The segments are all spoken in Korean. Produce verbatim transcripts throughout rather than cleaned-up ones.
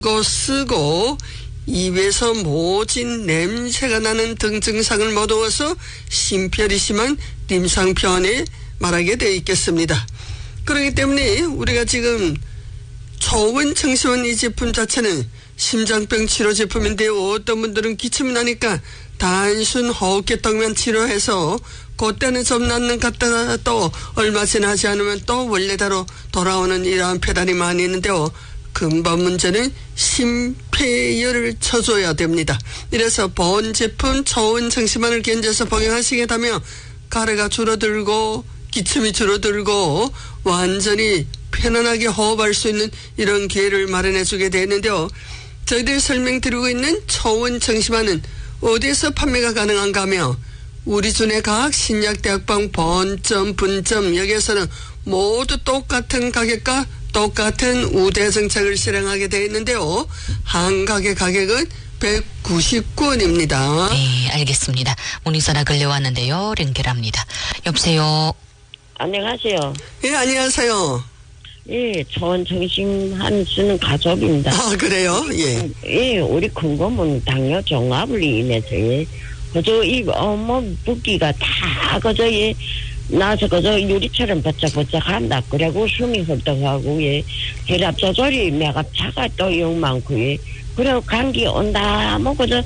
거 쓰고 입에서 모진 냄새가 나는 등 증상을 모두어서 심혈이 심한 임상편에 말하게 되어 있겠습니다. 그렇기 때문에 우리가 지금 초원 청심환 이 제품 자체는 심장병 치료 제품인데요. 어떤 분들은 기침이 나니까 단순 호흡기떡만 치료해서 그때는 좀 낫는 것 같다가 또 얼마 지나지 않으면 또 원래대로 돌아오는 이러한 배달이 많이 있는데요. 근본 문제는 심폐열을 쳐줘야 됩니다. 이래서 본 제품 초원 청심환을 견뎌서 복용하시게 되면 가래가 줄어들고 기침이 줄어들고 완전히 편안하게 호흡할 수 있는 이런 기회를 마련해 주게 되는데요. 저희들이 설명드리고 있는 초원 청심환은 어디에서 판매가 가능한가 하며 우리준의 각 신약대학방 본점 분점 여기에서는 모두 똑같은 가격과 똑같은 우대 정책을 실행하게 되어 있는데요. 한 가게 가격은 백구십구 원입니다. 네, 알겠습니다. 문의전화 걸려왔는데요. 연결합니다. 여보세요. 안녕하세요. 예, 안녕하세요. 예, 초원 청심환 쓰는 가족입니다. 아, 그래요? 예. 예, 우리 큰고문 당뇨 종합을 인해서 예, 그저 이 온몸 붓기가 다 그저 예, 나서 그저 유리처럼 버쩍버쩍 한다. 그리고 숨이 헐떡하고 예, 혈압 조절이 매갑차가 또 영 많고 예, 그리고 감기 온다 뭐 그저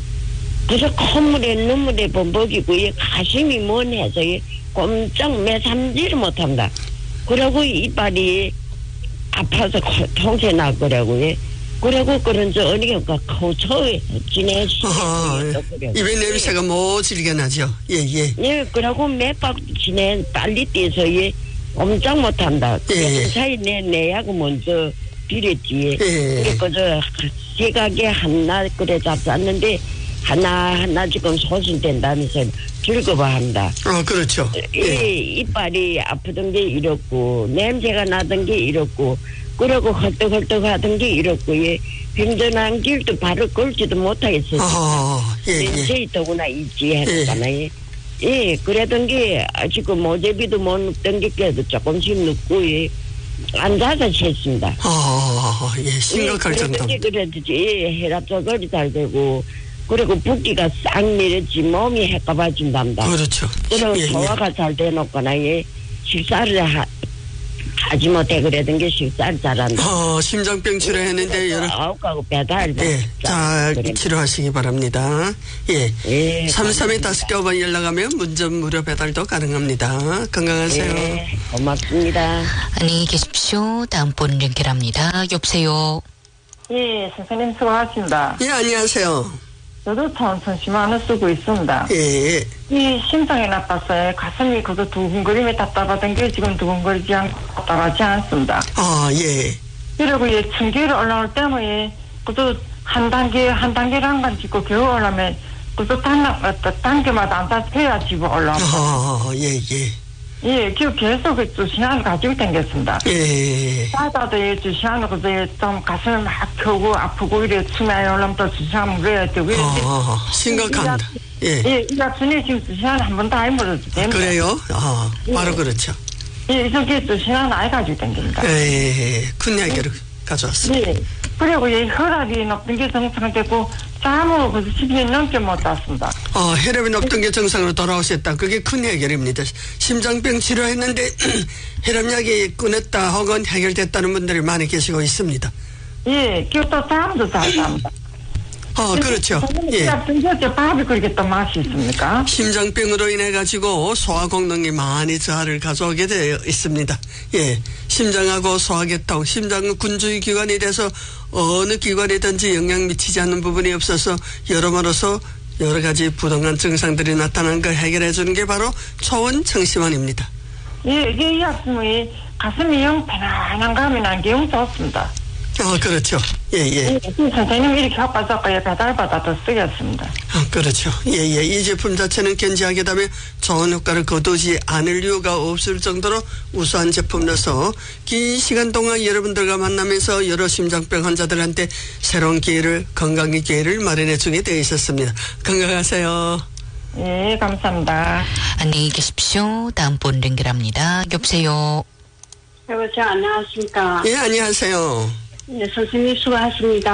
그저 콧물에 눈물에 범벅이고 예, 가심이 먼해서 예, 꼼짝 매삼지를 못한다. 그러고 이빨이 아파서 통째 나 그러고 예. 그러고 그런지 어니가 거쳐에 지내시. 예. 입에 냄새가 모질게 나죠. 예예. 예. 예, 그러고 몇박 지내 빨리 뛰어서 예 꼼짝 못한다. 예. 그 사이 내 내하고 먼저 비랬지. 예. 그래서 저 세가게 하나 그래 잡았는데 하나 하나 지금 소진된다면서 즐거워한다. 아, 그렇죠. 예. 이 이빨이 아프던 게 이렇고 냄새가 나던 게 이렇고 그러고 헐떡헐떡 하던 게 이렇고 예. 횡전한 길도 바로 걸지도 못하겠어요. 아, 예, 예. 냄새 더구나 있지 했잖아요. 예. 예, 그러던 게 지금 모제비도 못 눕던 게 그래도 조금씩 눕고 예. 앉아서 쟀습니다. 아, 예, 심각할 예, 정도. 그래도 예, 혈압 조절이 잘 되고 그리고 붓기가 싹 내렸지 몸이 해까봐진답니다. 그렇죠. 그리고 예, 소화가 예. 잘 돼놓거나 예, 식사를 하, 하지 못해 그러던 게 식사를 잘한다. 어, 심장병 치료했는데 여러 아홉 가구 배달. 예, 잘 그래. 치료하시기 바랍니다. 예. 예, 삼삼에 다섯 개 번 연락하면 문전 무료 배달도 가능합니다. 건강하세요. 예, 고맙습니다. 안녕히 계십시오. 다음 분 연결합니다. 여보세요. 예, 선생님 수고하십니다. 예, 안녕하세요. 저도 초원 청심환을 쓰고 있습니다. 예, 이 심장이 나빠서 가슴이 그저 두근거림에 답답하던 게 지금 두근거리지 않고 답답하지 않습니다. 아, 예. 그리고 예, 층계를 올라올 때면 예, 그저 한 단계 한 단계를 간 짓고 겨우 올라오면 그저 단, 단계마다 안 닿혀야 집어 올라옵니다. 아, 예, 예. 예, 그 계속 그 주시안을 가지고 다녔습니다. 예. 자다도 예, 주시안을 그저 좀 가슴을 막 펴고 아프고 이래 숨이 올라오면 또 주시안 물어야 되고 이래. 아, 심각합니다. 예. 예, 이 약순이 지금 주시안 한 번도 안 물어도 됩니다. 그래요? 아, 바로 예. 그렇죠. 예, 이렇게 주시안 아예 가지고 다닙니다. 예, 큰 이야기를 가져왔습니다. 예. 그리고 예, 혈압이 높은 게 정상되고 잠을 벌써 십 년 넘게 못 잤습니다. 어, 혈압이 높던 게 정상으로 돌아오셨다. 그게 큰 해결입니다. 심장병 치료했는데 혈압약이 끊었다 혹은 해결됐다는 분들이 많이 계시고 있습니다. 예, 그리고 또 잠도 잘 잡니다. 어, 그렇죠. 예. 예. 밥이 그렇게 또 맛이 있습니까? 심장병으로 인해 가지고 소화功能이 많이 저하를 가져오게 되어 있습니다. 예, 심장하고 소화계통, 심장은 군주의 기관이 돼서 어느 기관이든지 영향 미치지 않는 부분이 없어서 여러모로서 여러 가지 부동한 증상들이 나타난 걸 해결해 주는 게 바로 초원 청심환입니다. 예, 이게 이 약품이 가슴이 영 편안한 감이 난 게 영 좋습니다. 아, 그렇죠. 예, 예. 예, 선생님 이렇게 바빠서까지 배달받아도 쓰겠습니다. 아, 그렇죠. 예, 예. 이 제품 자체는 견지하게 되면 좋은 효과를 거두지 않을 이유가 없을 정도로 우수한 제품이라서 긴 시간 동안 여러분들과 만나면서 여러 심장병 환자들한테 새로운 기회를, 건강의 기회를 마련해 주게 되어 있었습니다. 건강하세요. 예, 감사합니다. 안녕히 계십시오. 다음 분 연결합니다. 여보세요. 여보세요, 안녕하십니까. 예, 안녕하세요. 네, 선생님 수고하십니다.